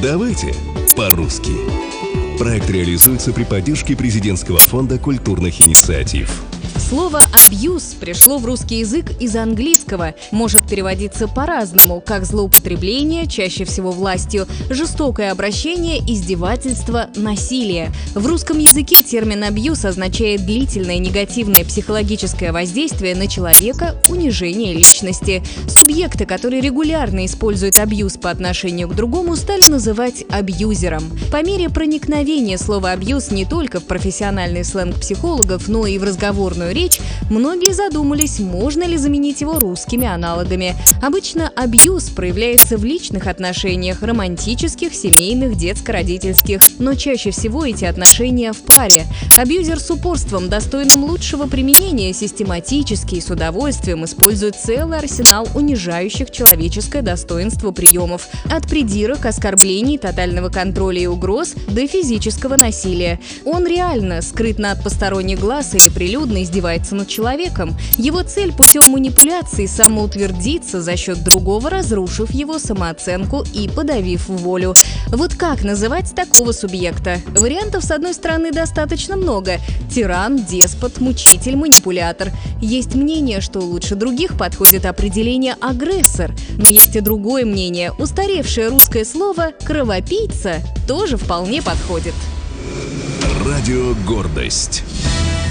Давайте по-русски. Проект реализуется при поддержке Президентского фонда культурных инициатив. Слово «абьюз» пришло в русский язык из английского. Может переводиться по-разному, как злоупотребление, чаще всего властью, жестокое обращение, издевательство, насилие. В русском языке термин «абьюз» означает длительное негативное психологическое воздействие на человека, унижение личности. Субъекты, которые регулярно используют абьюз по отношению к другому, стали называть абьюзером. По мере проникновения слова «абьюз» не только в профессиональный сленг психологов, но и в разговорную речь, многие задумались, можно ли заменить его русскими аналогами. Обычно абьюз проявляется в личных отношениях, романтических, семейных, детско-родительских, но чаще всего эти отношения в паре. Абьюзер с упорством, достойным лучшего применения, систематически и с удовольствием использует целый арсенал унижающих человеческое достоинство приемов. От придирок, оскорблений, тотального контроля и угроз до физического насилия. Он реально, скрытно от посторонних глаз или прилюдно издевается над человеком. Его цель путем манипуляции самоутвердиться за счет другого, разрушив его самооценку и подавив волю. Вот как называть такого субъекта? Вариантов, с одной стороны, достаточно много. Тиран, деспот, мучитель, манипулятор. Есть мнение, что лучше других подходит определение «агрессор». Но есть и другое мнение. Устаревшее русское слово «кровопийца» тоже вполне подходит. Радио «Гордость».